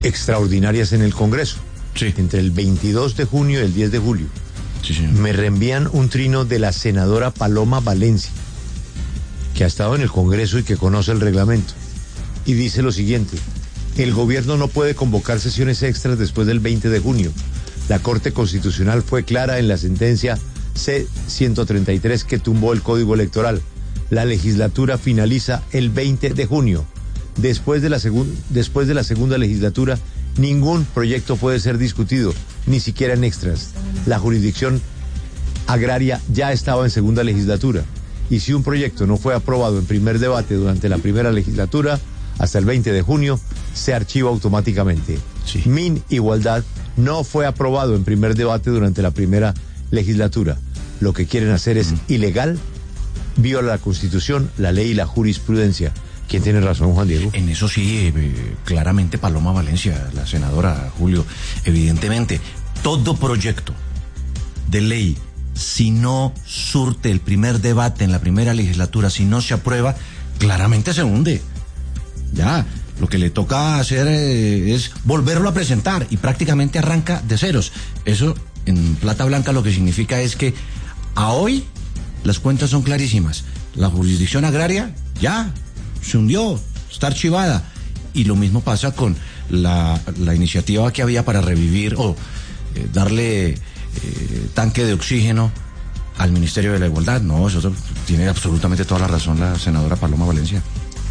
extraordinarias en el Congreso. Sí. Entre el 22 de junio y el 10 de julio. Sí, señor. Me reenvían un trino de la senadora Paloma Valencia, que ha estado en el Congreso y que conoce el reglamento. Y dice lo siguiente: el gobierno no puede convocar sesiones extras después del 20 de junio. La Corte Constitucional fue clara en la sentencia C-133 que tumbó el Código Electoral. La legislatura finaliza el 20 de junio. Después de la segunda legislatura, ningún proyecto puede ser discutido, ni siquiera en extras. La jurisdicción agraria ya estaba en segunda legislatura. Y si un proyecto no fue aprobado en primer debate durante la primera legislatura, hasta el 20 de junio, se archiva automáticamente. Sí. MIN Igualdad no fue aprobado en primer debate durante la primera legislatura. Lo que quieren hacer es ilegal, viola la Constitución, la ley y la jurisprudencia. ¿Quién tiene razón, Juan Diego? En eso sí, claramente Paloma Valencia, la senadora, Julio. Evidentemente, todo proyecto de ley, si no surte el primer debate en la primera legislatura, si no se aprueba, claramente se hunde. Ya, lo que le toca hacer es volverlo a presentar y prácticamente arranca de ceros. Eso, en plata blanca, lo que significa es que a hoy las cuentas son clarísimas. La jurisdicción agraria ya se hundió, está archivada. Y lo mismo pasa con la iniciativa que había para revivir o darle tanque de oxígeno al Ministerio de la Igualdad. No, eso tiene absolutamente toda la razón la senadora Paloma Valencia.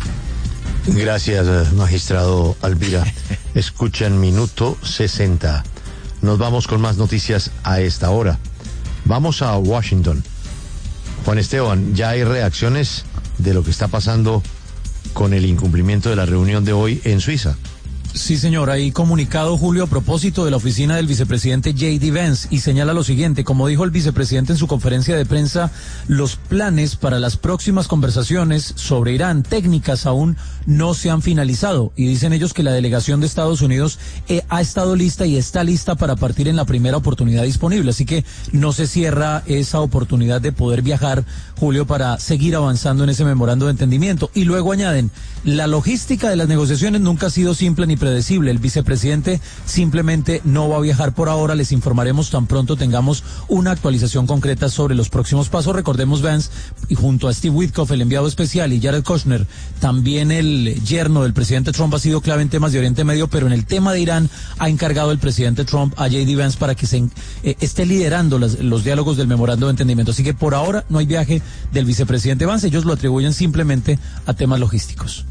Gracias, magistrado Alvira. Escuchan Minuto 60. Nos vamos con más noticias a esta hora. Vamos a Washington. Juan Esteban, ya hay reacciones de lo que está pasando con el incumplimiento de la reunión de hoy en Suiza. Sí, señor, hay comunicado, Julio, a propósito de la oficina del vicepresidente J.D. Vance, y señala lo siguiente: como dijo el vicepresidente en su conferencia de prensa, los planes para las próximas conversaciones sobre Irán técnicas aún no se han finalizado, y dicen ellos que la delegación de Estados Unidos ha estado lista y está lista para partir en la primera oportunidad disponible, así que no se cierra esa oportunidad de poder viajar, Julio, para seguir avanzando en ese memorando de entendimiento. Y luego añaden: la logística de las negociaciones nunca ha sido simple ni predecible. El vicepresidente simplemente no va a viajar por ahora. Les informaremos tan pronto tengamos una actualización concreta sobre los próximos pasos. Recordemos, Vance, y junto a Steve Witkoff, el enviado especial, y Jared Kushner, también el yerno del presidente Trump, ha sido clave en temas de Oriente Medio, pero en el tema de Irán ha encargado el presidente Trump a J.D. Vance para que esté liderando los diálogos del memorando de entendimiento. Así que por ahora no hay viaje del vicepresidente Vance. Ellos lo atribuyen simplemente a temas logísticos.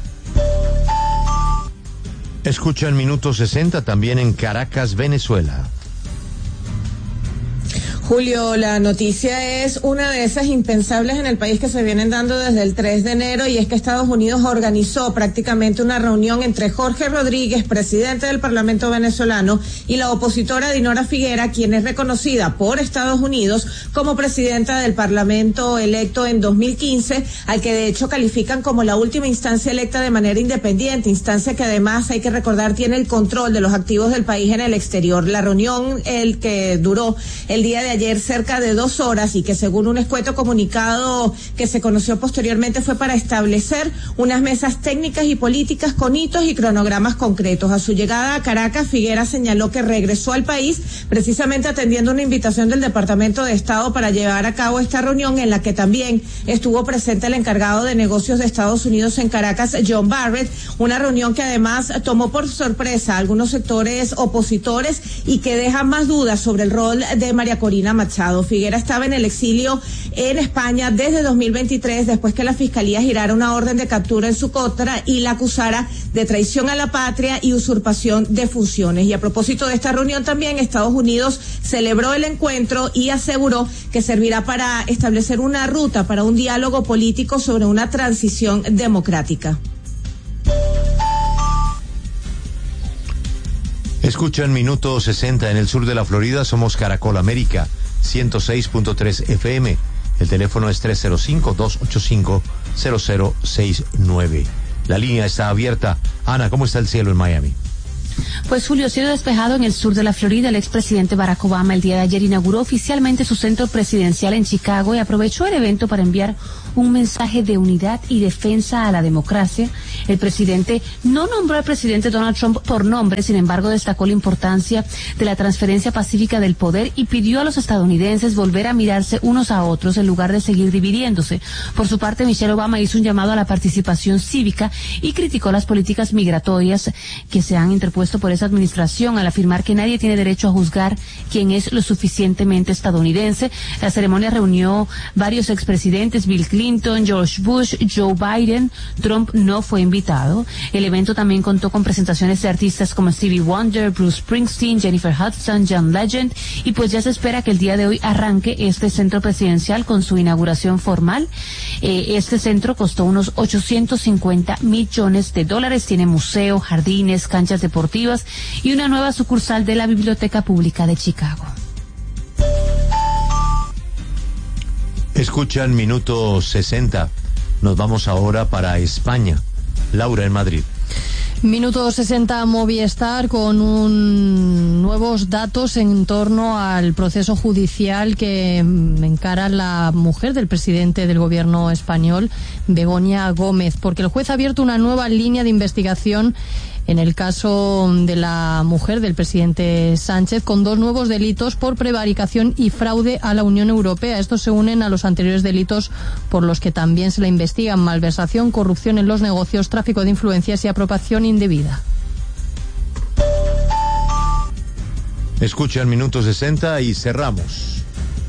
Escuchan Minuto 60 también en Caracas, Venezuela. Julio, la noticia es una de esas impensables en el país que se vienen dando desde el 3 de enero, y es que Estados Unidos organizó prácticamente una reunión entre Jorge Rodríguez, presidente del Parlamento venezolano, y la opositora Dinora Figuera, quien es reconocida por Estados Unidos como presidenta del Parlamento electo en 2015, al que de hecho califican como la última instancia electa de manera independiente, instancia que además, hay que recordar, tiene el control de los activos del país en el exterior. La reunión, el que duró el día de ayer cerca de 2 horas, y que según un escueto comunicado que se conoció posteriormente fue para establecer unas mesas técnicas y políticas con hitos y cronogramas concretos. A su llegada a Caracas, Figuera señaló que regresó al país precisamente atendiendo una invitación del Departamento de Estado para llevar a cabo esta reunión, en la que también estuvo presente el encargado de negocios de Estados Unidos en Caracas, John Barrett, una reunión que además tomó por sorpresa a algunos sectores opositores y que deja más dudas sobre el rol de María Corina Machado. Figuera estaba en el exilio en España desde 2023, después que la Fiscalía girara una orden de captura en su contra y la acusara de traición a la patria y usurpación de funciones. Y a propósito de esta reunión también, Estados Unidos celebró el encuentro y aseguró que servirá para establecer una ruta para un diálogo político sobre una transición democrática. Escuchan Minuto 60 en el sur de la Florida. Somos Caracol América 106.3 FM. El teléfono es 305-285-0069. La línea está abierta. Ana, ¿cómo está el cielo en Miami? Pues Julio, cielo despejado en el sur de la Florida. El expresidente Barack Obama el día de ayer inauguró oficialmente su centro presidencial en Chicago y aprovechó el evento para enviar un mensaje de unidad y defensa a la democracia. El presidente no nombró al presidente Donald Trump por nombre, sin embargo destacó la importancia de la transferencia pacífica del poder y pidió a los estadounidenses volver a mirarse unos a otros en lugar de seguir dividiéndose. Por su parte, Michelle Obama hizo un llamado a la participación cívica y criticó las políticas migratorias que se han interpuesto por esa administración al afirmar que nadie tiene derecho a juzgar quién es lo suficientemente estadounidense. La ceremonia reunió varios expresidentes, Bill Clinton, George Bush, Joe Biden. Trump no fue invitado. El evento también contó con presentaciones de artistas como Stevie Wonder, Bruce Springsteen, Jennifer Hudson, John Legend, y pues ya se espera que el día de hoy arranque este centro presidencial con su inauguración formal. Este centro costó unos $850 millones. Tiene museo, jardines, canchas deportivas y una nueva sucursal de la Biblioteca Pública de Chicago. Escuchan Minuto 60. Nos vamos ahora para España. Laura, en Madrid. Minuto 60 Movistar con nuevos datos en torno al proceso judicial que encara la mujer del presidente del gobierno español, Begoña Gómez, porque el juez ha abierto una nueva línea de investigación en el caso de la mujer del presidente Sánchez, con 2 nuevos delitos por prevaricación y fraude a la Unión Europea. Estos se unen a los anteriores delitos por los que también se le investigan: malversación, corrupción en los negocios, tráfico de influencias y apropiación indebida. Escuchan Minuto 60 y cerramos.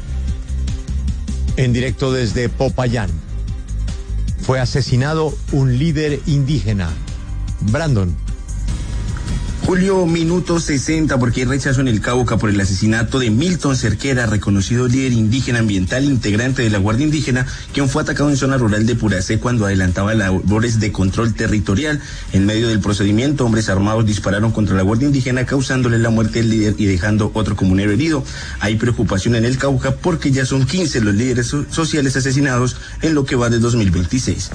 En directo desde Popayán. Fue asesinado un líder indígena. Brandon. Julio, Minuto 60, porque hay rechazo en el Cauca por el asesinato de Milton Cerquera, reconocido líder indígena ambiental integrante de la Guardia Indígena, quien fue atacado en zona rural de Puracé cuando adelantaba labores de control territorial. En medio del procedimiento, hombres armados dispararon contra la Guardia Indígena, causándole la muerte del líder y dejando otro comunero herido. Hay preocupación en el Cauca porque ya son 15 los líderes sociales asesinados en lo que va de 2026.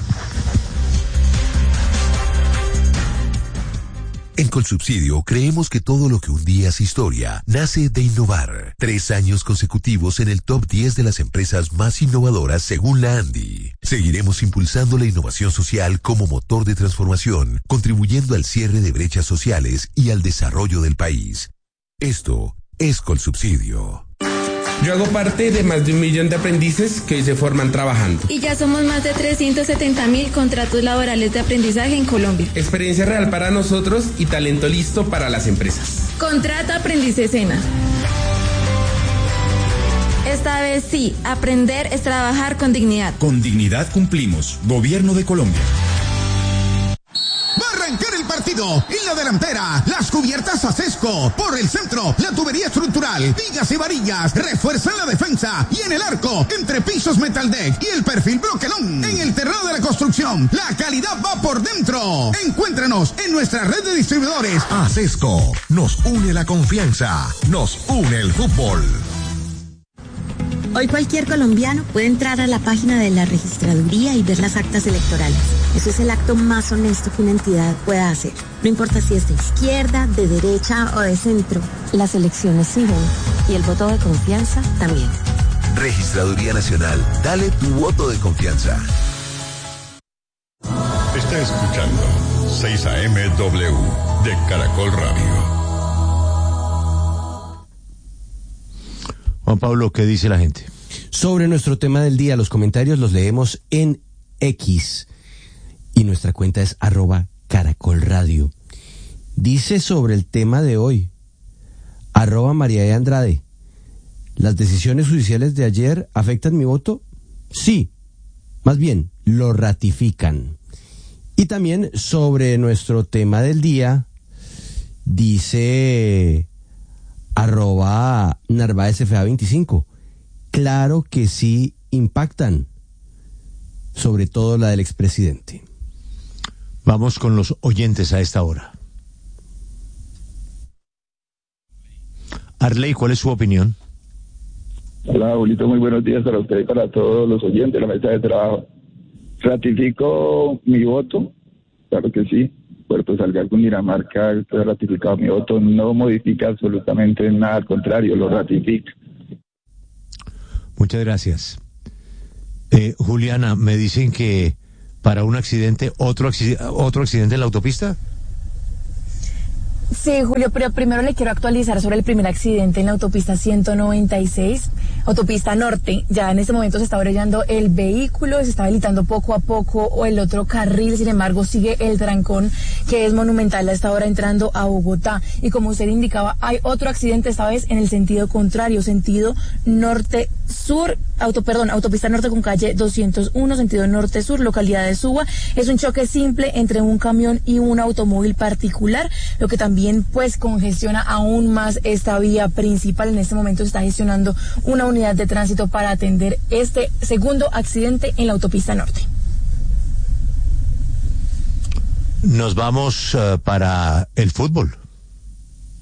En Colsubsidio creemos que todo lo que un día es historia nace de innovar. 3 años consecutivos en el top 10 de las empresas más innovadoras según la ANDI. Seguiremos impulsando la innovación social como motor de transformación, contribuyendo al cierre de brechas sociales y al desarrollo del país. Esto es Colsubsidio. Yo hago parte de más de 1 millón de aprendices que hoy se forman trabajando. Y ya somos más de 370.000 contratos laborales de aprendizaje en Colombia. Experiencia real para nosotros y talento listo para las empresas. Contrata Aprendices Sena. Esta vez sí, aprender es trabajar con dignidad. Con dignidad cumplimos. Gobierno de Colombia. Va a arrancar el partido. En la delantera, las cubiertas Acesco. Por el centro, la tubería estructural, vigas y varillas refuerzan la defensa. Y en el arco, entre pisos Metaldeck y el perfil Broquelón. En el terreno de la construcción, la calidad va por dentro. Encuéntranos en nuestra red de distribuidores. Acesco, nos une la confianza, nos une el fútbol. Hoy cualquier colombiano puede entrar a la página de la registraduría y ver las actas electorales. Eso es el acto más honesto que una entidad pueda hacer. No importa si es de izquierda, de derecha o de centro. Las elecciones siguen y el voto de confianza también. Registraduría Nacional, dale tu voto de confianza. Está escuchando 6 AM-W de Caracol Radio. Juan Pablo, ¿qué dice la gente? Sobre nuestro tema del día, los comentarios los leemos en X y nuestra cuenta es @caracolradio. Dice sobre el tema de hoy, @María de Andrade, ¿las decisiones judiciales de ayer afectan mi voto? Sí, más bien, lo ratifican. Y también sobre nuestro tema del día, dice @NarváezFA25. Claro que sí impactan, sobre todo la del expresidente. Vamos con los oyentes a esta hora. Arley, ¿cuál es su opinión? Hola, abuelito, muy buenos días para usted y para todos los oyentes de la mesa de trabajo. Ratifico mi voto, claro que sí. Puerto Salgar, Cundinamarca, está ratificado. Mi voto no modifica absolutamente nada, al contrario, lo ratifica. Muchas gracias. Juliana, me dicen que para un accidente, otro accidente en la autopista. Sí, Julio, pero primero le quiero actualizar sobre el primer accidente en la autopista 196, autopista norte. Ya en este momento se está orillando el vehículo, se está habilitando poco a poco el otro carril, sin embargo sigue el trancón que es monumental a esta hora entrando a Bogotá. Y como usted indicaba, hay otro accidente esta vez en el sentido contrario, sentido norte-sur, autopista norte con calle 201, sentido norte-sur, localidad de Suba. Es un choque simple entre un camión y un automóvil particular, lo que también pues congestiona aún más esta vía principal. En este momento se está gestionando una unidad de tránsito para atender este segundo accidente en la autopista norte. Nos vamos para el fútbol.